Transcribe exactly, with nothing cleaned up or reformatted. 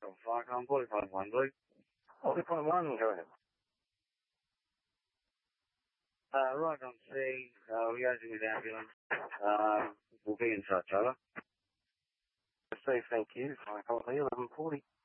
from Firecon, forty-five one, Blue. forty point one, go ahead. Uh, right on scene, uh, liaising with ambulance. Um, we'll be in touch, over. Say thank you, Firecon, eleven forty.